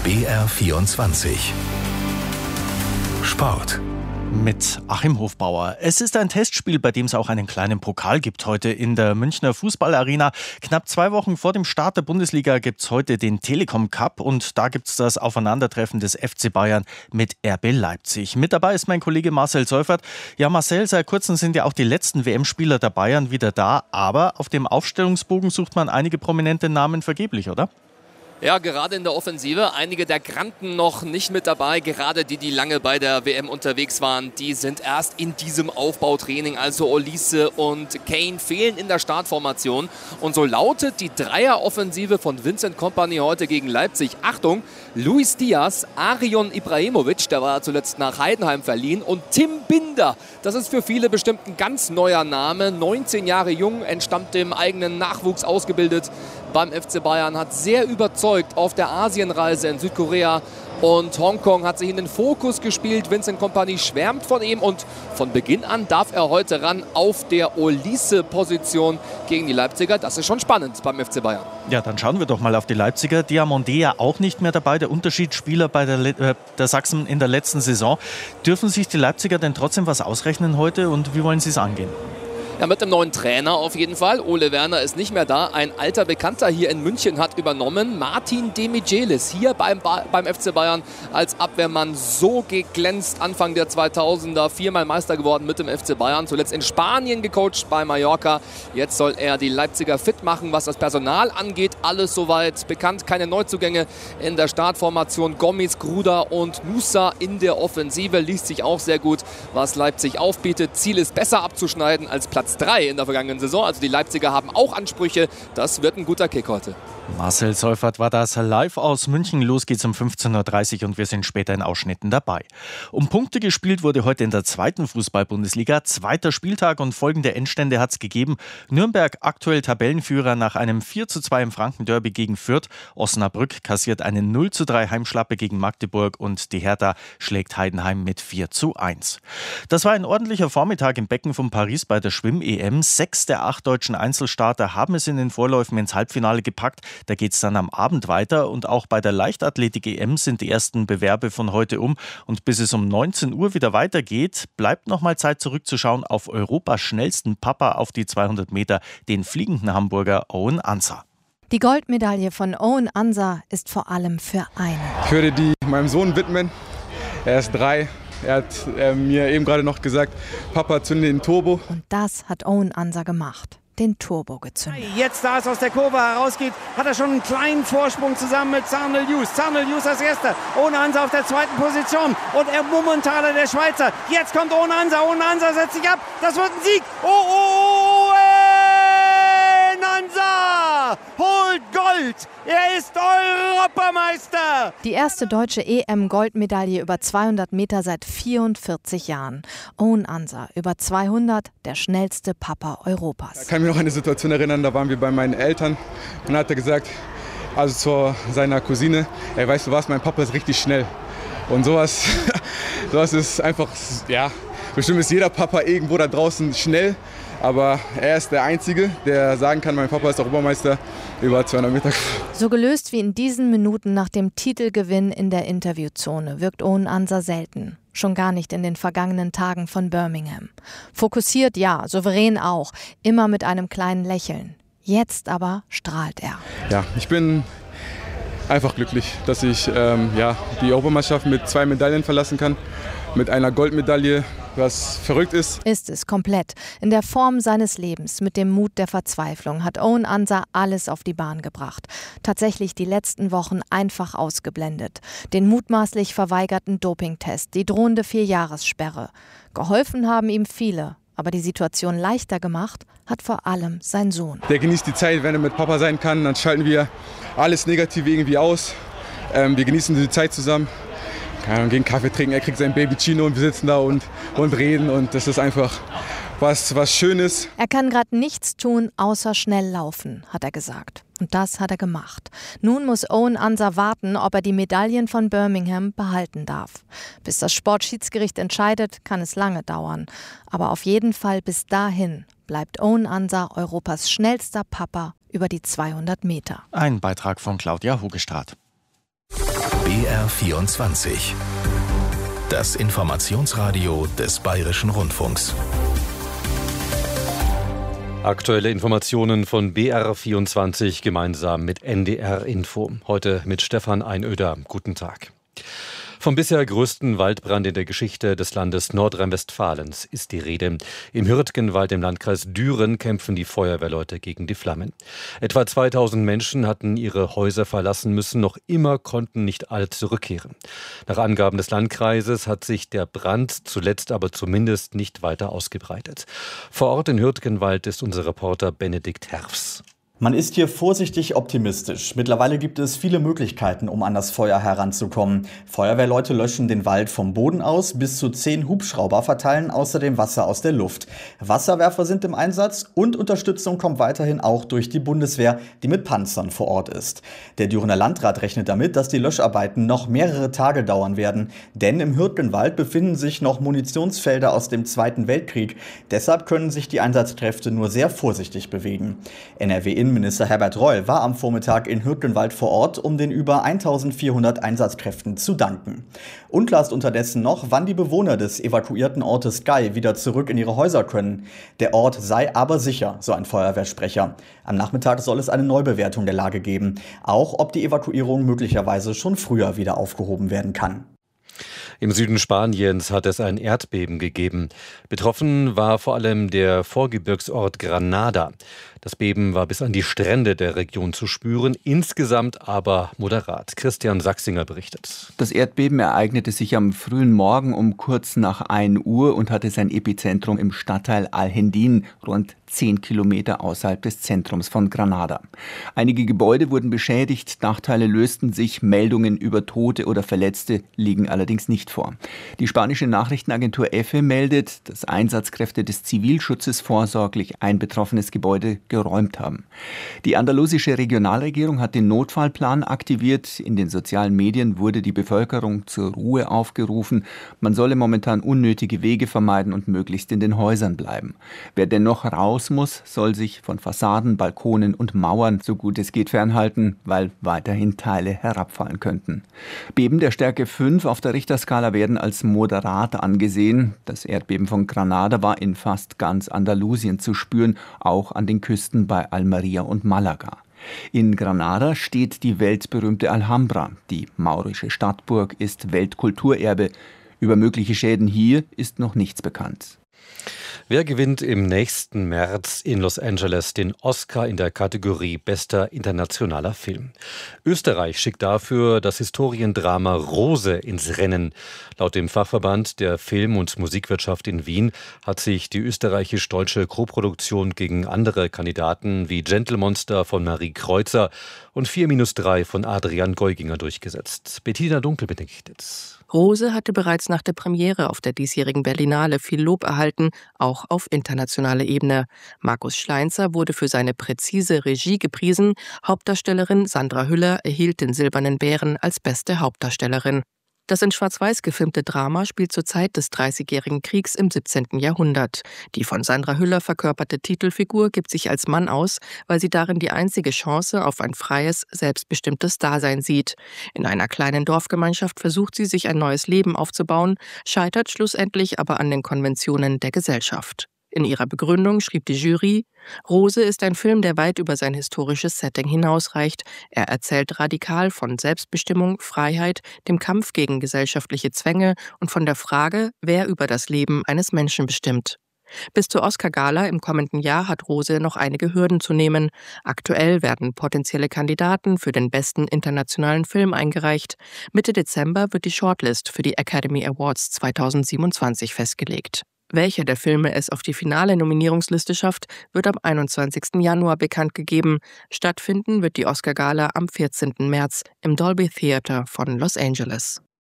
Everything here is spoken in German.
BR24 Sport. Mit Achim Hofbauer. Es ist ein Testspiel, bei dem es auch einen kleinen Pokal gibt heute in der Münchner Fußballarena. Knapp 2 Wochen vor dem Start der Bundesliga gibt es heute den Telekom Cup und da gibt es das Aufeinandertreffen des FC Bayern mit RB Leipzig. Mit dabei ist mein Kollege Marcel Seufert. Ja, Marcel, seit kurzem sind ja auch die letzten WM-Spieler der Bayern wieder da, aber auf dem Aufstellungsbogen sucht man einige prominente Namen vergeblich, oder? Ja, gerade in der Offensive. Einige der Granden noch nicht mit dabei. Gerade die lange bei der WM unterwegs waren, die sind erst in diesem Aufbautraining. Also Olise und Kane fehlen in der Startformation. Und so lautet die Dreieroffensive von Vincent Kompany heute gegen Leipzig. Achtung, Luis Diaz, Arion Ibrahimovic, der war zuletzt nach Heidenheim verliehen, und Tim Binder. Das ist für viele bestimmt ein ganz neuer Name. 19 Jahre jung, entstammt dem eigenen Nachwuchs, ausgebildet beim FC Bayern, hat sehr überzeugt auf der Asienreise in Südkorea und Hongkong, hat sich in den Fokus gespielt. Vincent Kompany schwärmt von ihm und von Beginn an darf er heute ran auf der Olise-Position gegen die Leipziger. Das ist schon spannend beim FC Bayern. Ja, dann schauen wir doch mal auf die Leipziger. Diamonde ja auch nicht mehr dabei, der Unterschiedsspieler bei der Sachsen in der letzten Saison. Dürfen sich die Leipziger denn trotzdem was ausrechnen heute und wie wollen sie es angehen? Ja, mit dem neuen Trainer auf jeden Fall. Ole Werner ist nicht mehr da. Ein alter Bekannter hier in München hat übernommen. Martin Demichelis, hier beim FC Bayern als Abwehrmann so geglänzt Anfang der 2000er. 4-mal Meister geworden mit dem FC Bayern. Zuletzt in Spanien gecoacht bei Mallorca. Jetzt soll er die Leipziger fit machen, was das Personal angeht. Alles soweit bekannt. Keine Neuzugänge in der Startformation. Gomis, Gruda und Nusa in der Offensive. Liest sich auch sehr gut, was Leipzig aufbietet. Ziel ist, besser abzuschneiden als Platz 3 in der vergangenen Saison. Also die Leipziger haben auch Ansprüche. Das wird ein guter Kick heute. Marcel Seufert war das live aus München. Los geht's um 15.30 Uhr und wir sind später in Ausschnitten dabei. Um Punkte gespielt wurde heute in der 2. Fußball-Bundesliga. 2. Spieltag und folgende Endstände hat's gegeben. Nürnberg aktuell Tabellenführer nach einem 4:2 im Franken-Derby gegen Fürth. Osnabrück kassiert eine 0:3 Heimschlappe gegen Magdeburg und die Hertha schlägt Heidenheim mit 4:1. Das war ein ordentlicher Vormittag im Becken von Paris bei der Schwimm-EM. 6 der 8 deutschen Einzelstarter haben es in den Vorläufen ins Halbfinale gepackt. Da geht es dann am Abend weiter und auch bei der Leichtathletik-EM sind die ersten Bewerbe von heute um. Und bis es um 19 Uhr wieder weitergeht, bleibt noch mal Zeit zurückzuschauen auf Europas schnellsten Papa auf die 200 Meter, den fliegenden Hamburger Owen Ansah. Die Goldmedaille von Owen Ansah ist vor allem für einen. Ich würde die meinem Sohn widmen. Er ist 3. Er hat mir eben gerade noch gesagt, Papa, zünde den Turbo. Und das hat Owen Ansah gemacht. Den Turbo gezündet. Jetzt, da es aus der Kurve herausgeht, hat er schon einen kleinen Vorsprung zusammen mit Zharnel Hughes. Zharnel Hughes als Erster, Owen Ansah auf der 2. Position und er Mummentaler, der Schweizer. Jetzt kommt Owen Ansah setzt sich ab, das wird ein Sieg. Owen Ansah holt Gold, er ist Europameister. Die erste deutsche EM-Goldmedaille über 200 Meter seit 44 Jahren. Owen Ansah über 200, der schnellste Papa Europas. Ich kann mich noch an eine Situation erinnern, da waren wir bei meinen Eltern und hat er gesagt, also zu seiner Cousine, ey, weißt du was, mein Papa ist richtig schnell. Und sowas ist einfach, ja, bestimmt ist jeder Papa irgendwo da draußen schnell. Aber er ist der Einzige, der sagen kann, mein Papa ist Europameister über 200 Meter. So gelöst wie in diesen Minuten nach dem Titelgewinn in der Interviewzone wirkt Owen Ansah selten. Schon gar nicht in den vergangenen Tagen von Birmingham. Fokussiert ja, souverän auch, immer mit einem kleinen Lächeln. Jetzt aber strahlt er. Ja, ich bin einfach glücklich, dass ich die Europameisterschaft mit 2 Medaillen verlassen kann. Mit einer Goldmedaille, was verrückt ist. Ist es komplett. In der Form seines Lebens, mit dem Mut der Verzweiflung, hat Owen Ansah alles auf die Bahn gebracht. Tatsächlich die letzten Wochen einfach ausgeblendet. Den mutmaßlich verweigerten Dopingtest, die drohende 4-Jahressperre. Geholfen haben ihm viele. Aber die Situation leichter gemacht hat vor allem sein Sohn. Der genießt die Zeit, wenn er mit Papa sein kann. Dann schalten wir alles Negative irgendwie aus. Wir genießen die Zeit zusammen. Gehen Kaffee trinken, er kriegt sein Baby Chino und wir sitzen da und reden. Und das ist einfach was Schönes. Er kann gerade nichts tun, außer schnell laufen, hat er gesagt. Und das hat er gemacht. Nun muss Owen Ansah warten, ob er die Medaillen von Birmingham behalten darf. Bis das Sportschiedsgericht entscheidet, kann es lange dauern. Aber auf jeden Fall bis dahin bleibt Owen Ansah Europas schnellster Papa über die 200 Meter. Ein Beitrag von Claudia Hogestad. BR24. Das Informationsradio des Bayerischen Rundfunks. Aktuelle Informationen von BR24 gemeinsam mit NDR Info. Heute mit Stefan Einöder. Guten Tag. Vom bisher größten Waldbrand in der Geschichte des Landes Nordrhein-Westfalens ist die Rede. Im Hürtgenwald im Landkreis Düren kämpfen die Feuerwehrleute gegen die Flammen. Etwa 2000 Menschen hatten ihre Häuser verlassen müssen, noch immer konnten nicht alle zurückkehren. Nach Angaben des Landkreises hat sich der Brand zuletzt aber zumindest nicht weiter ausgebreitet. Vor Ort in Hürtgenwald ist unser Reporter Benedikt Herfs. Man ist hier vorsichtig optimistisch. Mittlerweile gibt es viele Möglichkeiten, um an das Feuer heranzukommen. Feuerwehrleute löschen den Wald vom Boden aus, bis zu 10 Hubschrauber verteilen außerdem Wasser aus der Luft. Wasserwerfer sind im Einsatz und Unterstützung kommt weiterhin auch durch die Bundeswehr, die mit Panzern vor Ort ist. Der Dürener Landrat rechnet damit, dass die Löscharbeiten noch mehrere Tage dauern werden. Denn im Hürtgenwald befinden sich noch Munitionsfelder aus dem Zweiten Weltkrieg. Deshalb können sich die Einsatzkräfte nur sehr vorsichtig bewegen. NRW-Innenminister Herbert Reul war am Vormittag in Hürtgenwald vor Ort, um den über 1400 Einsatzkräften zu danken. Unklar ist unterdessen noch, wann die Bewohner des evakuierten Ortes Gay wieder zurück in ihre Häuser können. Der Ort sei aber sicher, so ein Feuerwehrsprecher. Am Nachmittag soll es eine Neubewertung der Lage geben, auch ob die Evakuierung möglicherweise schon früher wieder aufgehoben werden kann. Im Süden Spaniens hat es ein Erdbeben gegeben. Betroffen war vor allem der Vorgebirgsort Granada. Das Beben war bis an die Strände der Region zu spüren, insgesamt aber moderat. Christian Sachsinger berichtet. Das Erdbeben ereignete sich am frühen Morgen um kurz nach 1 Uhr und hatte sein Epizentrum im Stadtteil Alhendín, rund 10 Kilometer außerhalb des Zentrums von Granada. Einige Gebäude wurden beschädigt, Dachteile lösten sich, Meldungen über Tote oder Verletzte liegen allerdings nicht vor. Die spanische Nachrichtenagentur EFE meldet, dass Einsatzkräfte des Zivilschutzes vorsorglich ein betroffenes Gebäude geräumt haben. Die andalusische Regionalregierung hat den Notfallplan aktiviert. In den sozialen Medien wurde die Bevölkerung zur Ruhe aufgerufen. Man solle momentan unnötige Wege vermeiden und möglichst in den Häusern bleiben. Wer dennoch raus muss, soll sich von Fassaden, Balkonen und Mauern so gut es geht fernhalten, weil weiterhin Teile herabfallen könnten. Beben der Stärke 5 auf der Richterskala werden als moderat angesehen. Das Erdbeben von Granada war in fast ganz Andalusien zu spüren, auch an den Küsten bei Almería und Málaga. In Granada steht die weltberühmte Alhambra. Die maurische Stadtburg ist Weltkulturerbe. Über mögliche Schäden hier ist noch nichts bekannt. Wer gewinnt im nächsten März in Los Angeles den Oscar in der Kategorie Bester internationaler Film? Österreich schickt dafür das Historiendrama Rose ins Rennen. Laut dem Fachverband der Film- und Musikwirtschaft in Wien hat sich die österreichisch-deutsche Koproduktion gegen andere Kandidaten wie Gentlemonster von Marie Kreuzer und 4-3 von Adrian Geuginger durchgesetzt. Bettina Dunkel berichtet. Rose hatte bereits nach der Premiere auf der diesjährigen Berlinale viel Lob erhalten, auch auf internationaler Ebene. Markus Schleinzer wurde für seine präzise Regie gepriesen. Hauptdarstellerin Sandra Hüller erhielt den Silbernen Bären als beste Hauptdarstellerin. Das in Schwarz-Weiß gefilmte Drama spielt zur Zeit des Dreißigjährigen Kriegs im 17. Jahrhundert. Die von Sandra Hüller verkörperte Titelfigur gibt sich als Mann aus, weil sie darin die einzige Chance auf ein freies, selbstbestimmtes Dasein sieht. In einer kleinen Dorfgemeinschaft versucht sie, sich ein neues Leben aufzubauen, scheitert schlussendlich aber an den Konventionen der Gesellschaft. In ihrer Begründung schrieb die Jury: Rose ist ein Film, der weit über sein historisches Setting hinausreicht. Er erzählt radikal von Selbstbestimmung, Freiheit, dem Kampf gegen gesellschaftliche Zwänge und von der Frage, wer über das Leben eines Menschen bestimmt. Bis zur Oscar-Gala im kommenden Jahr hat Rose noch einige Hürden zu nehmen. Aktuell werden potenzielle Kandidaten für den besten internationalen Film eingereicht. Mitte Dezember wird die Shortlist für die Academy Awards 2027 festgelegt. Welcher der Filme es auf die finale Nominierungsliste schafft, wird am 21. Januar bekannt gegeben. Stattfinden wird die Oscar-Gala am 14. März im Dolby Theatre von Los Angeles.